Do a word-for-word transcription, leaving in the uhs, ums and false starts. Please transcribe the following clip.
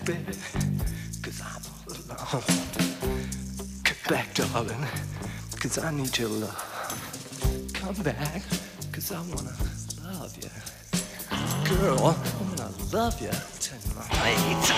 baby, cause I'm all alone. Come back, darling, cause I need your love. Come back, cause I wanna love you. Girl, I wanna love you tonight.